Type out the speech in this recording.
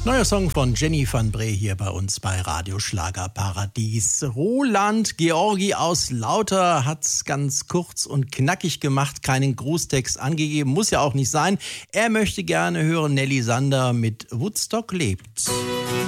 Neuer Song von Jenny van Bree hier bei uns bei Radio Schlagerparadies. Roland Georgi aus Lauter hat's ganz kurz und knackig gemacht, keinen Grußtext angegeben, muss ja auch nicht sein. Er möchte gerne hören Nelly Sander mit Woodstock lebt.